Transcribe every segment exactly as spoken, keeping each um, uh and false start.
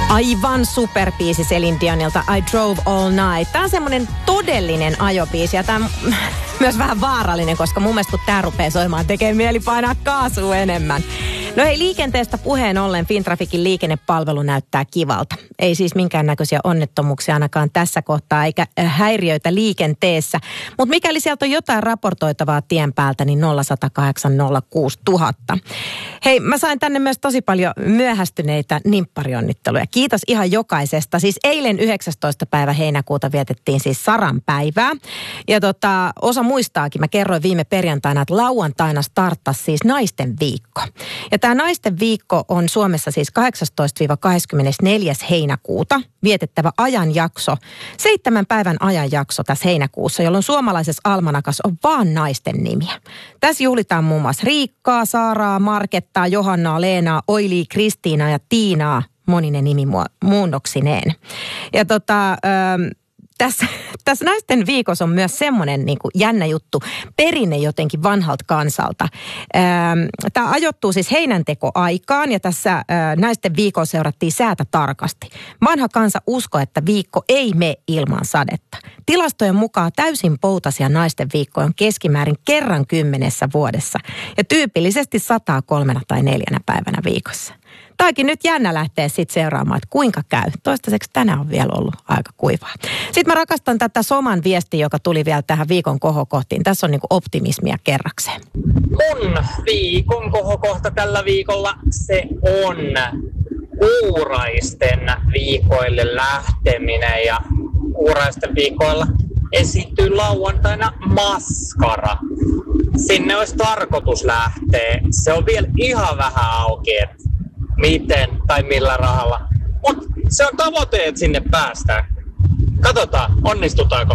Aivan superbiisi Celine Dionilta I Drove All Night. Tämä on semmoinen todellinen ajobiisi ja tämä on myös vähän vaarallinen, koska mun mielestä kun tämä rupeaa soimaan, tekee mieli painaa kaasua enemmän. No hei, liikenteestä puheen ollen Fintraficin liikennepalvelu näyttää kivalta. Ei siis minkäännäköisiä onnettomuuksia ainakaan tässä kohtaa eikä häiriöitä liikenteessä. Mutta mikäli sieltä on jotain raportoitavaa tien päältä, niin nolla yksi nolla kahdeksan nolla kuusi nolla nolla nolla. Hei, mä sain tänne myös tosi paljon myöhästyneitä nimpparionnitteluja. Kiitos ihan jokaisesta. Siis eilen yhdeksästoista päivä heinäkuuta vietettiin siis Saran päivää. Ja tota, osa muistaakin, mä kerroin viime perjantaina, että lauantaina starttasi siis naisten viikko. Ja tämä naisten viikko on Suomessa siis kahdeksastoista kahdeskymmenesneljäs heinäkuuta vietettävä ajanjakso. Seitsemän päivän ajanjakso tässä heinäkuussa, jolloin suomalaisessa almanakas on vaan naisten nimiä. Tässä juhlitaan muun muassa Riikkaa, Saaraa, Markettaa, Johannaa, Leenaa, Oilii, Kristiinaa ja Tiinaa monine nimimuunnoksineen. Ja tota... Öö, Tässä, tässä naisten viikossa on myös semmoinen niin kuin jännä juttu, perinne jotenkin vanhalta kansalta. Tämä ajoittuu siis heinäntekoaikaan ja tässä naisten viikolla seurattiin säätä tarkasti. Vanha kansa uskoi, että viikko ei mene ilman sadetta. Tilastojen mukaan täysin poutasia naisten viikko on keskimäärin kerran kymmenessä vuodessa ja tyypillisesti sataa kolmena tai neljänä päivänä viikossa. Tämäkin nyt jännä lähteä sitten seuraamaan, että kuinka käy. Toistaiseksi tänään on vielä ollut aika kuivaa. Sitten mä rakastan tätä Soman viestiä, joka tuli vielä tähän viikon kohokohtiin. Tässä on niinku optimismia kerrakseen. Mun viikon kohokohta tällä viikolla se on uuraisten viikoille lähteminen. Ja uuraisten viikoilla esiintyy lauantaina maskara. Sinne olisi tarkoitus lähteä. Se on vielä ihan vähän auki, että miten tai millä rahalla. Mutta se on tavoite, että sinne päästään. Katsotaan, onnistutaanko.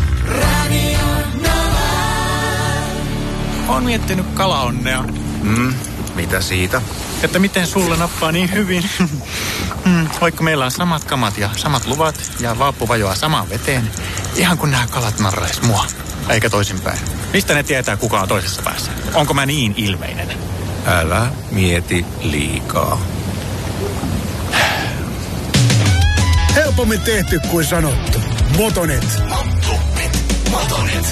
Olen miettinyt kalaonnea. Mm, mitä siitä? Että miten sulle nappaa niin hyvin. mm, vaikka meillä on samat kamat ja samat luvat ja vaappu vajoaa samaan veteen. Ihan kun nämä kalat narrais mua. Eikä toisinpäin. Mistä ne tietää, kuka on toisessa päässä? Onko mä niin ilmeinen? Älä mieti liikaa. Helpommin tehty kuin sanottu. Motonet. Motonet. Motonet.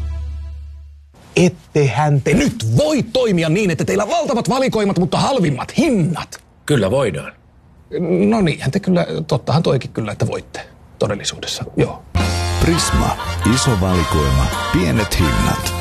Ettehän te nyt voi toimia niin, että teillä on valtavat valikoimat, mutta halvimmat hinnat. Kyllä voidaan. No niinhän te kyllä, tottahan toikin kyllä, että voitte todellisuudessa, joo. Prisma. Iso valikoima. Pienet hinnat.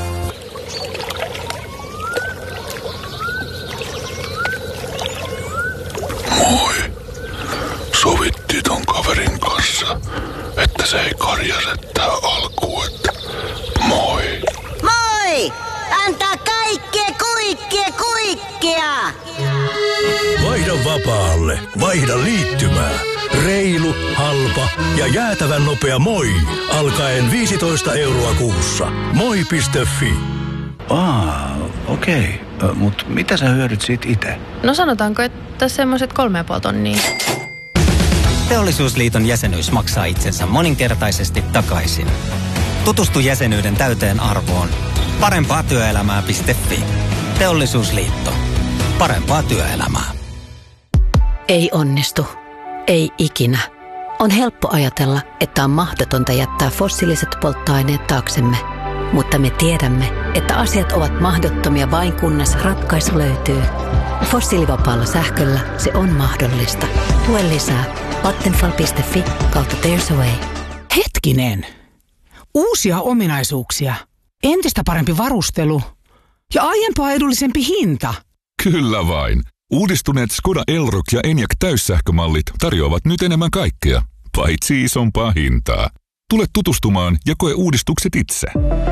Moi. Sovittiin ton kaverin kanssa, että se ei karjase tää alkuun, että moi. Moi! Antaa kaikkea kuikkia kuikkia! Vaihda vapaalle. Vaihda liittymää. Reilu, halpa ja jäätävän nopea moi. Alkaen viisitoista euroa kuussa. Moi piste fi. Aa, okei. Okay. Mut mitä sä hyödyt siitä itse? No sanotaanko, että semmoiset kolme ja puoli tonnia. Teollisuusliiton jäsenyys maksaa itsensä moninkertaisesti takaisin. Tutustu jäsenyyden täyteen arvoon. Parempaa työelämää piste fi. Teollisuusliitto. Parempaa työelämää. Ei onnistu. Ei ikinä. On helppo ajatella, että on mahdotonta jättää fossiiliset polttoaineet taaksemme. Mutta me tiedämme, että asiat ovat mahdottomia vain kunnes ratkaisu löytyy. Fossiilivapaalla sähköllä se on mahdollista. Lue lisää vattenfall piste fi kautta there's a way. Hetkinen. Uusia ominaisuuksia. Entistä parempi varustelu. Ja aiempaa edullisempi hinta. Kyllä vain. Uudistuneet Skoda Elroq ja Enyaq täyssähkömallit tarjoavat nyt enemmän kaikkea, paitsi isompaa hintaa. Tule tutustumaan ja koe uudistukset itse.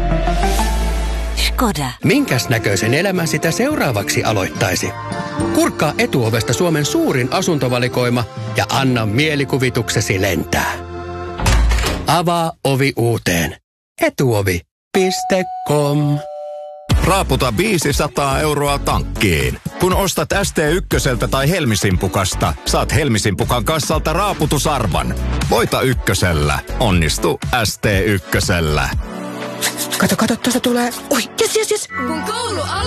Skoda. Minkäs näköisen elämän sitä seuraavaksi aloittaisi? Kurkkaa Etuovesta Suomen suurin asuntovalikoima ja anna mielikuvituksesi lentää. Avaa ovi uuteen. etuovi piste com. Raaputa viisisataa euroa tankkiin. Kun ostat S T yksi tai Helmisimpukasta, saat Helmisimpukan kassalta raaputusarvan. Voita ykkösellä. Onnistu S T ykkösellä. Kato, kato, tuosta tulee. Oi, jes, jes, jes. Kun koulu